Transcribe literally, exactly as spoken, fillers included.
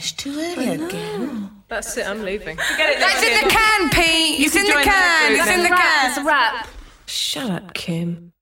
it's too early again. That's it, I'm leaving. That's in the can, Pete. It's in the can. It's in the can. It's a wrap. Shut up, Kim.